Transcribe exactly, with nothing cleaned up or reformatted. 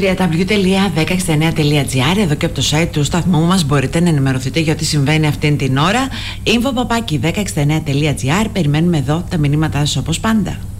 double-u double-u double-u τελεία δέκα εξήντα εννέα τελεία τζι άρ. Εδώ και από το site του σταθμού μας μπορείτε να ενημερωθείτε για ό,τι συμβαίνει αυτήν την ώρα. info παπάκι δέκα εξήντα εννέα τελεία τζι άρ. Περιμένουμε εδώ τα μηνύματά σας όπως πάντα.